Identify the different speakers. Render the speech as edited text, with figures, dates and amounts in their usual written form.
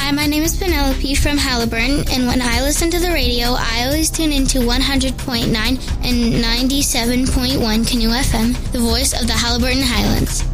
Speaker 1: Hi, my name is Penelope from Halliburton, and when I listen to the radio, I always tune into 100.9 and 97.1 Canoe FM, the voice of the Halliburton Highlands.